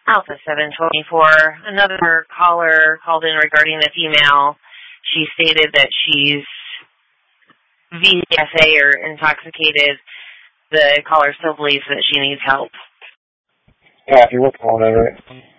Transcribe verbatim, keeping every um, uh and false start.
Alpha seven twenty-four. Another caller called in regarding a female. She stated that she's V S A or intoxicated. The caller still believes that she needs help. Yeah, if you what's calling in, right?